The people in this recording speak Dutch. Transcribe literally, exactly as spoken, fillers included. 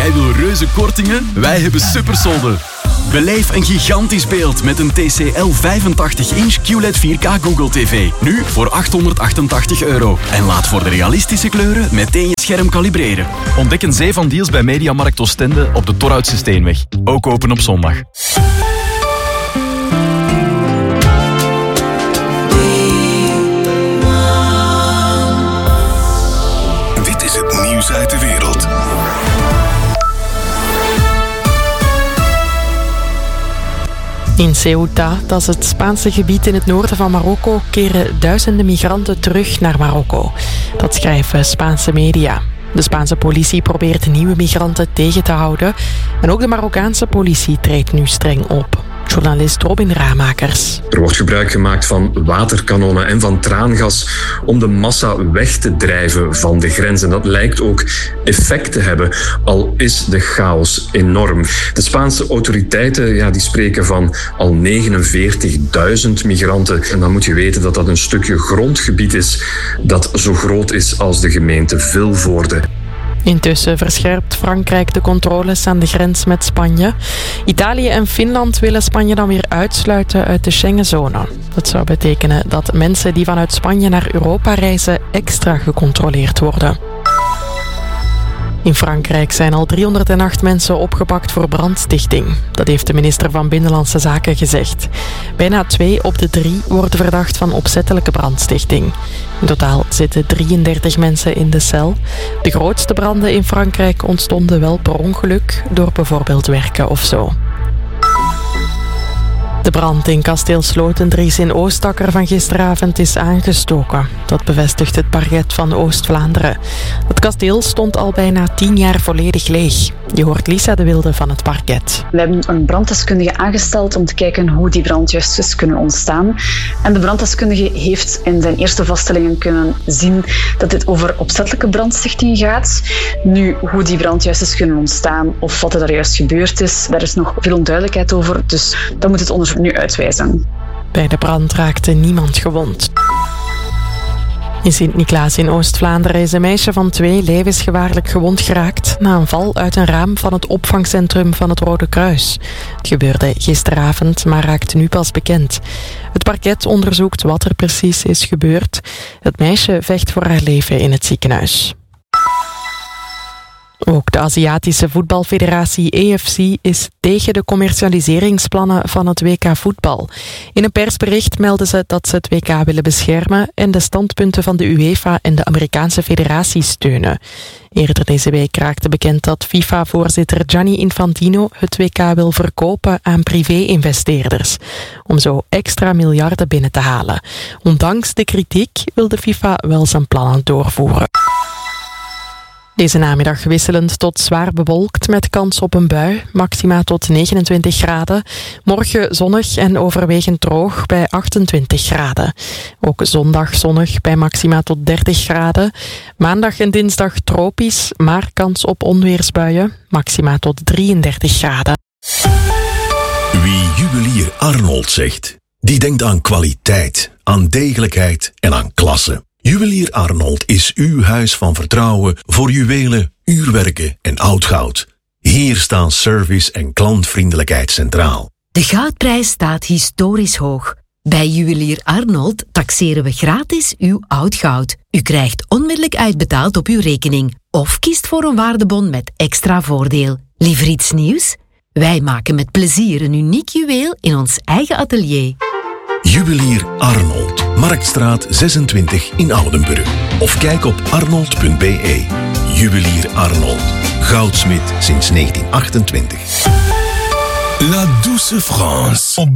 Jij wil reuze kortingen? Wij hebben supersolden. Beleef een gigantisch beeld met een T C L vijfentachtig inch Q L E D vier K Google T V. Nu voor achthonderdachtentachtig euro. En laat voor de realistische kleuren meteen je scherm kalibreren. Ontdek een zee van deals bij Mediamarkt Oostende op de Torhoutse Steenweg. Ook open op zondag. Dit is het nieuws uit de wereld. In Ceuta, dat is het Spaanse gebied in het noorden van Marokko, keren duizenden migranten terug naar Marokko. Dat schrijven Spaanse media. De Spaanse politie probeert nieuwe migranten tegen te houden. En ook de Marokkaanse politie treedt nu streng op. Journalist Robin Ramakers. Er wordt gebruik gemaakt van waterkanonnen en van traangas om de massa weg te drijven van de grens. En dat lijkt ook effect te hebben, al is de chaos enorm. De Spaanse autoriteiten ja, die spreken van al negenenveertigduizend migranten. En dan moet je weten dat dat een stukje grondgebied is dat zo groot is als de gemeente Vilvoorde. Intussen verscherpt Frankrijk de controles aan de grens met Spanje. Italië en Finland willen Spanje dan weer uitsluiten uit de Schengenzone. Dat zou betekenen dat mensen die vanuit Spanje naar Europa reizen extra gecontroleerd worden. In Frankrijk zijn al driehonderdacht mensen opgepakt voor brandstichting. Dat heeft de minister van Binnenlandse Zaken gezegd. Bijna twee op de drie worden verdacht van opzettelijke brandstichting. In totaal zitten drieëndertig mensen in de cel. De grootste branden in Frankrijk ontstonden wel per ongeluk, door bijvoorbeeld werken of zo. De brand in kasteel Slotendries in Oostakker van gisteravond is aangestoken. Dat bevestigt het parket van Oost-Vlaanderen. Het kasteel stond al bijna tien jaar volledig leeg. Je hoort Lisa de Wilde van het parket. We hebben een branddeskundige aangesteld om te kijken hoe die brand juist is kunnen ontstaan. En de branddeskundige heeft in zijn eerste vaststellingen kunnen zien dat dit over opzettelijke brandstichting gaat. Nu, hoe die brand juist is kunnen ontstaan of wat er daar juist gebeurd is, daar is nog veel onduidelijkheid over. Dus dat moet het onderzoek nu uitwijzen. Bij de brand raakte niemand gewond. In Sint-Niklaas in Oost-Vlaanderen is een meisje van twee levensgevaarlijk gewond geraakt na een val uit een raam van het opvangcentrum van het Rode Kruis. Het gebeurde gisteravond, maar raakt nu pas bekend. Het parket onderzoekt wat er precies is gebeurd. Het meisje vecht voor haar leven in het ziekenhuis. Ook de Aziatische Voetbalfederatie E F C is tegen de commercialiseringsplannen van het W K voetbal. In een persbericht melden ze dat ze het W K willen beschermen en de standpunten van de UEFA en de Amerikaanse federatie steunen. Eerder deze week raakte bekend dat FIFA-voorzitter Gianni Infantino het W K wil verkopen aan privé-investeerders, om zo extra miljarden binnen te halen. Ondanks de kritiek wil de FIFA wel zijn plannen doorvoeren. Deze namiddag wisselend tot zwaar bewolkt met kans op een bui, maxima tot negenentwintig graden. Morgen zonnig en overwegend droog bij achtentwintig graden. Ook zondag zonnig bij maxima tot dertig graden. Maandag en dinsdag tropisch, maar kans op onweersbuien, maxima tot drieëndertig graden. Wie juwelier Arnold zegt, die denkt aan kwaliteit, aan degelijkheid en aan klasse. Juwelier Arnold is uw huis van vertrouwen voor juwelen, uurwerken en oud goud. Hier staan service en klantvriendelijkheid centraal. De goudprijs staat historisch hoog. Bij Juwelier Arnold taxeren we gratis uw oud goud. U krijgt onmiddellijk uitbetaald op uw rekening of kiest voor een waardebon met extra voordeel. Liever iets nieuws? Wij maken met plezier een uniek juweel in ons eigen atelier. Juwelier Arnold, Marktstraat zesentwintig in Oudenburg. Of kijk op arnold punt b e. Juwelier Arnold, goudsmid sinds negentien achtentwintig. La Douce France. Op